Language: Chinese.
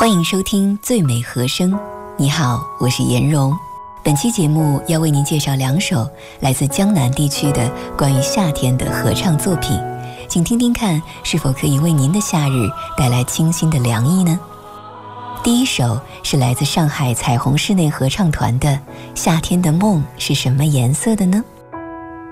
欢迎收听最美和声。你好，我是颜蓉。本期节目要为您介绍2首来自江南地区的关于夏天的合唱作品，请听听看是否可以为您的夏日带来清新的凉意呢？第一首是来自上海彩虹室内合唱团的《夏天的梦是什么颜色的呢》。